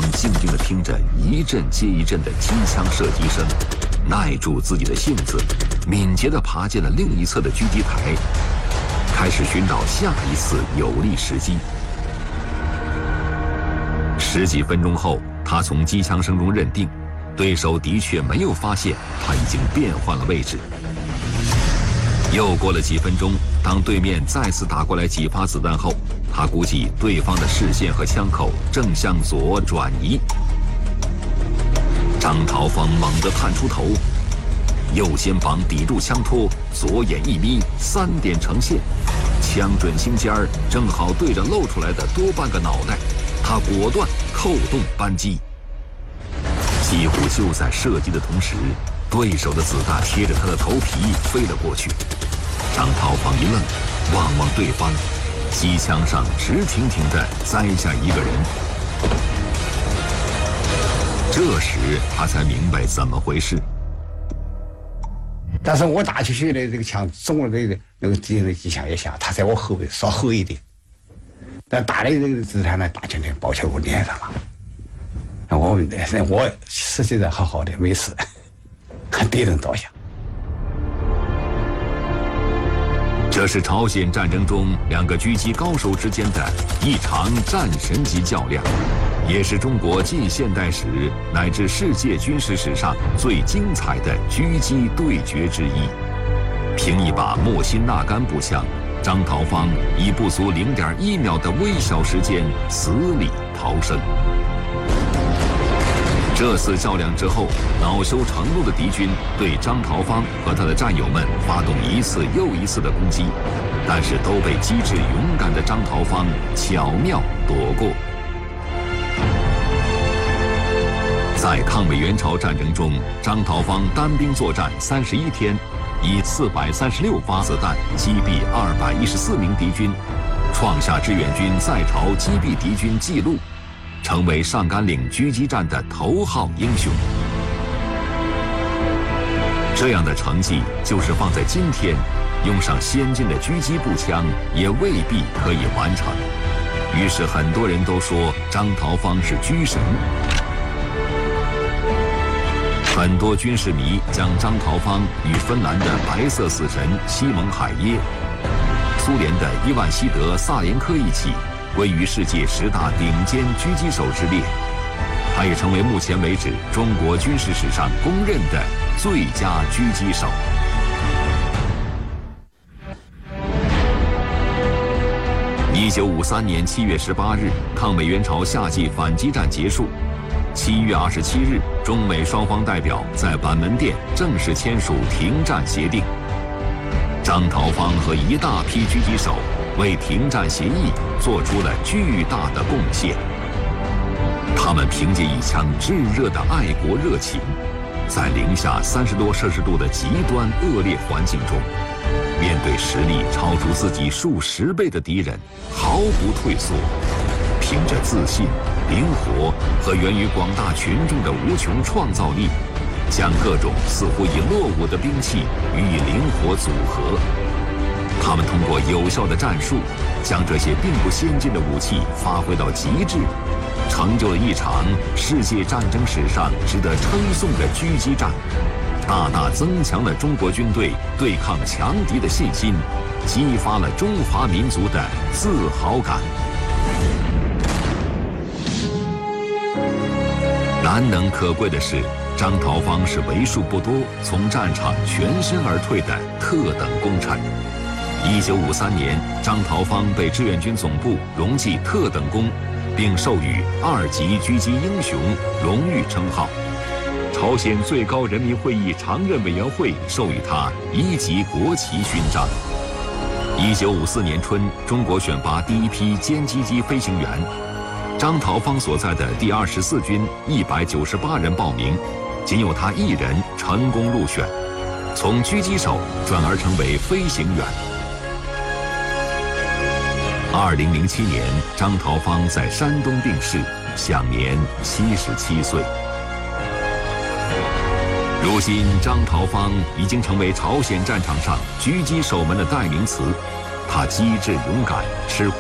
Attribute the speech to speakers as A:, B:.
A: 方静静地听着一阵接一阵的机枪射击声，耐住自己的性子，敏捷地爬进了另一侧的狙击台，开始寻找下一次有利时机。十几分钟后，他从机枪声中认定，对手的确没有发现他已经变换了位置。又过了几分钟，当对面再次打过来几发子弹后，他估计对方的视线和枪口正向左转移。张桃芳猛地探出头，右肩膀抵住枪托，左眼一眯，3点成线，枪准心尖儿，正好对着露出来的多半个脑袋。他果断扣动扳机，几乎就在射击的同时，对手的子弹贴着他的头皮飞了过去。张桃芳一愣，望望对方，机枪上直挺挺地栽下一个人。这时他才明白怎么回事。
B: 但是我打出去的这个枪中了那个敌人的机枪也响，他在我后背稍后一点，但打的这个子弹呢，打进来抱在我脸上了。我实际上好好的没事，还敌人倒下。
A: 这是朝鲜战争中2个狙击高手之间的一场战神级较量，也是中国近现代史乃至世界军事史上最精彩的狙击对决之一。凭一把莫辛纳甘步枪，张桃芳以不足0.1秒的微小时间死里逃生。这次较量之后，恼羞成怒的敌军对张桃芳和他的战友们发动一次又一次的攻击，但是都被机智勇敢的张桃芳巧妙躲过。在抗美援朝战争中，张桃芳单兵作战31天，以436发子弹击毙214名敌军，创下志愿军在朝击毙敌军纪录，成为上甘岭狙击战的头号英雄。这样的成绩就是放在今天，用上先进的狙击步枪也未必可以完成。于是很多人都说张桃芳是狙神。很多军事迷将张桃芳与芬兰的白色死神西蒙海耶、苏联的伊万希德萨连科一起归于世界10大顶尖狙击手之列，他也成为目前为止中国军事史上公认的最佳狙击手。1953年7月18日，抗美援朝夏季反击战结束。7月27日，中美双方代表在板门店正式签署停战协定。张桃芳和一大批狙击手为停战协议做出了巨大的贡献。他们凭借一腔炙热的爱国热情，在零下30多摄氏度的极端恶劣环境中，面对实力超出自己数十倍的敌人，毫不退缩，凭着自信、灵活和源于广大群众的无穷创造力，将各种似乎已落伍的兵器予以灵活组合。他们通过有效的战术，将这些并不先进的武器发挥到极致，成就了一场世界战争史上值得称颂的狙击战，大大增强了中国军队对抗强敌的信心，激发了中华民族的自豪感。难能可贵的是，张桃芳是为数不多从战场全身而退的特等功臣。1953年，张桃芳被志愿军总部荣记特等功，并授予2级狙击英雄荣誉称号。朝鲜最高人民会议常任委员会授予他1级国旗勋章。1954年春，中国选拔第一批歼击机飞行员。张桃芳所在的第24军198人报名，仅有他1人成功入选，从狙击手转而成为飞行员。2007年，张桃芳在山东病逝，享年77岁。如今，张桃芳已经成为朝鲜战场上狙击手们的代名词。他机智勇敢，吃